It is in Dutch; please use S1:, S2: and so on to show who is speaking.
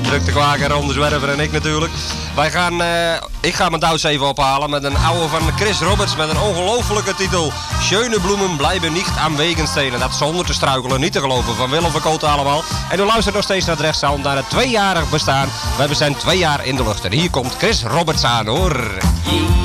S1: druk de kwaker, Ron de Zwerver en ik natuurlijk. Ik ga mijn douws even ophalen met een oude van Chris Roberts met een ongelofelijke titel. Schöne bloemen blijven niet aan Wegenstenen. Dat zonder te struikelen, niet te geloven, van Willem van Kooten allemaal. En u luistert nog steeds naar het rechtssound, naar het 2-jarig bestaan. We zijn 2 jaar in de lucht en hier komt Chris Roberts aan hoor.